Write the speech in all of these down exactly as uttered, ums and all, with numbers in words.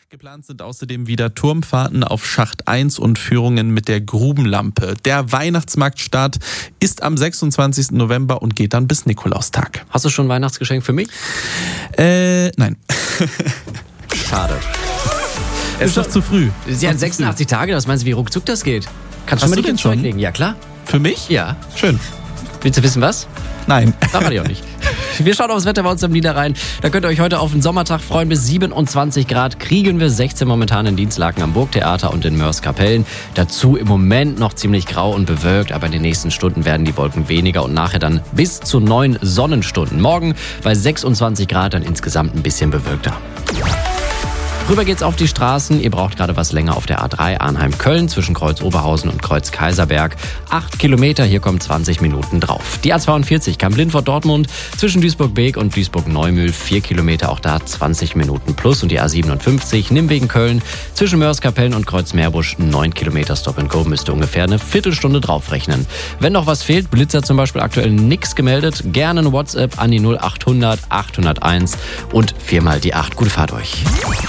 Geplant sind außerdem wieder Turmfahrten auf Schacht eins und Führungen mit der Grubenlampe. Der Weihnachtsmarktstart ist am sechsundzwanzigsten November und geht dann bis Nikolaustag. Hast du schon ein Weihnachtsgeschenk für mich? Äh, nein. Schade. Es ist doch zu früh. Sie hat sechsundachtzig Tage, was meinst du, wie ruckzuck das geht? Kannst du Hast mal du nicht denn ins Zeug schon? legen? Ja, klar. Für mich? Ja. Schön. Willst du wissen, was? Nein. Sag ich auch nicht. Wir schauen aufs Wetter bei uns am Niederrhein. Da könnt ihr euch heute auf den Sommertag freuen. Bis siebenundzwanzig Grad kriegen wir sechzehn momentan in Dienstlaken am Burgtheater und in Mörs-Kapellen. Dazu im Moment noch ziemlich grau und bewölkt, aber in den nächsten Stunden werden die Wolken weniger und nachher dann bis zu neun Sonnenstunden. Morgen bei sechsundzwanzig Grad dann insgesamt ein bisschen bewölkter. Rüber geht's auf die Straßen. Ihr braucht gerade was länger auf der A drei Arnheim-Köln zwischen Kreuz Oberhausen und Kreuz Kaiserberg. Acht Kilometer, hier kommen zwanzig Minuten drauf. Die A zweiundvierzig Kamp-Lindfort-Dortmund zwischen Duisburg-Beek und Duisburg-Neumühl. Vier Kilometer, auch da zwanzig Minuten plus. Und die A siebenundfünfzig Nimwegen-Köln zwischen Mörs-Kapellen und Kreuz Meerbusch. Neun Kilometer Stop-and-Go, müsste ungefähr eine Viertelstunde draufrechnen. Wenn noch was fehlt, Blitzer zum Beispiel aktuell nichts gemeldet. Gerne ein WhatsApp an die null achthundert achthunderteins und viermal die acht. Gute Fahrt euch.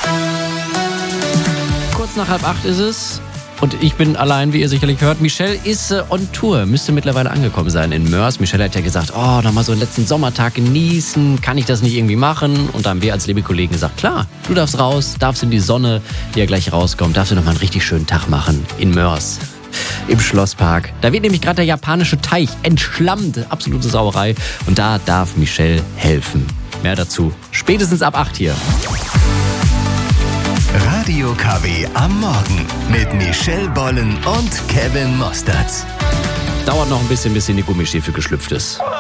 Kurz nach halb acht ist es und ich bin allein, wie ihr sicherlich hört. Michelle ist äh, on Tour, müsste mittlerweile angekommen sein in Mörs. Michelle hat ja gesagt, oh, nochmal so einen letzten Sommertag genießen, kann ich das nicht irgendwie machen? Und da haben wir als liebe Kollegen gesagt, klar, du darfst raus, darfst in die Sonne, die ja gleich rauskommt, darfst du nochmal einen richtig schönen Tag machen in Mörs. Im Schlosspark. Da wird nämlich gerade der japanische Teich entschlammt, absolute Sauerei. Und da darf Michelle helfen. Mehr dazu spätestens ab acht hier. Radio K W am Morgen mit Michelle Bollen und Kevin Mostertz. Dauert noch ein bisschen, bis sie in die Gummistiefel geschlüpft ist.